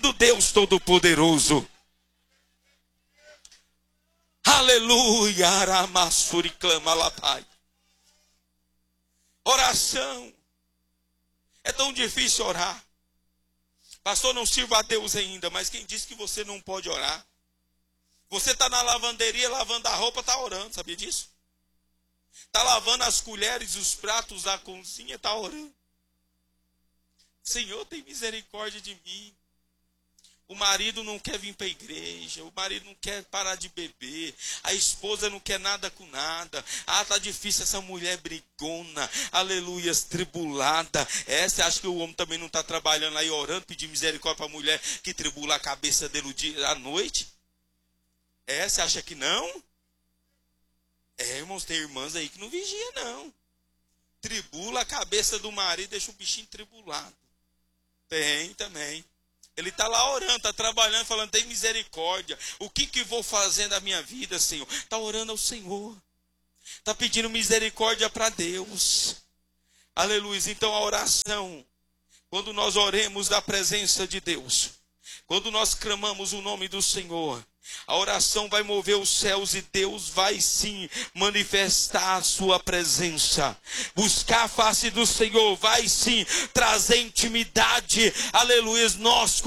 do Deus Todo-Poderoso. Aleluia, aramassuri clama lá, Pai. Oração. É tão difícil orar. Pastor, não sirva a Deus ainda, mas quem disse que você não pode orar? Você está na lavanderia lavando a roupa, está orando, sabia disso? Está lavando as colheres, os pratos da cozinha, está orando. Senhor, tem misericórdia de mim. O marido não quer vir para a igreja, o marido não quer parar de beber, a esposa não quer nada com nada. Ah, tá difícil essa mulher brigona, aleluia, tribulada. Você acha que o homem também não está trabalhando aí orando, pedindo misericórdia para a mulher que tribula a cabeça dele o dia, à noite? Você acha que não? Irmãos, tem irmãs aí que não vigia não. Tribula a cabeça do marido, deixa o bichinho tribulado. Tem também. Ele está lá orando, está trabalhando, falando, tem misericórdia. O que vou fazer da minha vida, Senhor? Está orando ao Senhor. Está pedindo misericórdia para Deus. Aleluia. Então a oração, quando nós oremos da presença de Deus, quando nós clamamos o nome do Senhor, a oração vai mover os céus e Deus vai sim manifestar a sua presença. Buscar a face do Senhor vai sim trazer intimidade, aleluia, nós